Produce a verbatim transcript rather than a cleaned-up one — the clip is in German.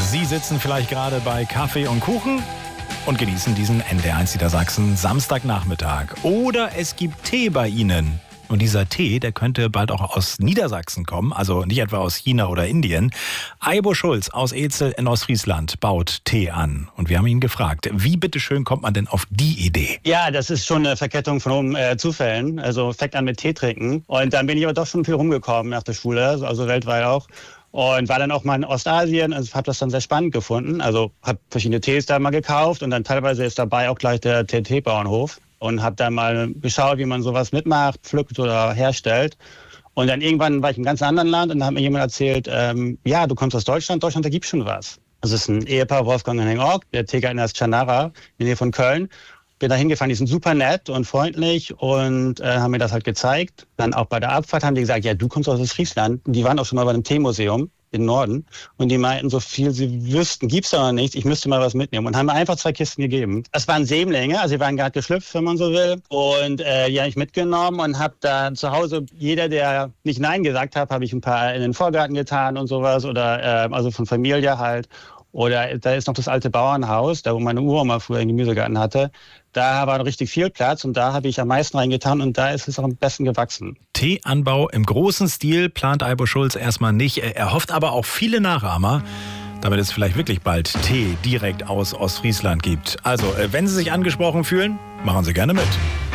Sie sitzen vielleicht gerade bei Kaffee und Kuchen und genießen diesen N D R eins Niedersachsen Samstagnachmittag. Oder es gibt Tee bei Ihnen. Und dieser Tee, der könnte bald auch aus Niedersachsen kommen, also nicht etwa aus China oder Indien. Aibo Schulz aus Ezel in Ostfriesland baut Tee an. Und wir haben ihn gefragt, wie bitteschön kommt man denn auf die Idee? Ja, das ist schon eine Verkettung von äh, Zufällen. Also fängt an mit Tee trinken. Und dann bin ich aber doch schon viel rumgekommen nach der Schule, also weltweit auch. Und war dann auch mal in Ostasien, also habe das dann sehr spannend gefunden. Also habe verschiedene Tees da mal gekauft und dann teilweise ist dabei auch gleich der T T-Bauernhof. Und habe dann mal geschaut, wie man sowas mitmacht, pflückt oder herstellt. Und dann irgendwann war ich in einem ganz anderen Land und da hat mir jemand erzählt, ähm, ja, du kommst aus Deutschland, Deutschland, da gibt's schon was. Das ist ein Ehepaar, Wolfgang und Henning Ork, der Teegärtner ist Chanara, in der Nähe von Köln. Bin da hingefahren, die sind super nett und freundlich und äh, haben mir das halt gezeigt. Dann auch bei der Abfahrt haben die gesagt, ja, du kommst aus Friesland. Die waren auch schon mal bei einem Teemuseum im Norden und die meinten, so viel sie wüssten, gibt's da noch nichts, ich müsste mal was mitnehmen und haben mir einfach zwei Kisten gegeben. Das waren Sämlinge, also die waren gerade geschlüpft, wenn man so will, und äh, die habe ich mitgenommen und habe dann zu Hause, jeder, der nicht Nein gesagt hat, habe ich ein paar in den Vorgarten getan und sowas oder äh, also von Familie halt. Oder da ist noch das alte Bauernhaus, da wo meine Uroma früher einen Gemüsegarten hatte. Da war richtig viel Platz und da habe ich am meisten reingetan und da ist es auch am besten gewachsen. Teeanbau im großen Stil plant Aibo Schulz erstmal nicht. Er hofft aber auf viele Nachahmer, damit es vielleicht wirklich bald Tee direkt aus Ostfriesland gibt. Also, wenn Sie sich angesprochen fühlen, machen Sie gerne mit.